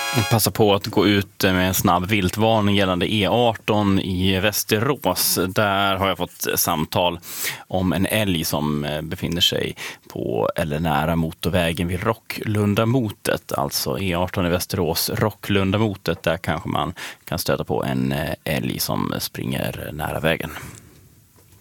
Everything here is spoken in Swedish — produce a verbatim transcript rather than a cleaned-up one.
Passa på att gå ut med en snabb viltvarning gällande E arton i Västerås. Där har jag fått samtal om en älg som befinner sig på eller nära motorvägen vid Rocklundamotet. Alltså E arton i Västerås, Rocklundamotet. Där kanske man kan stöta på en älg som springer nära vägen.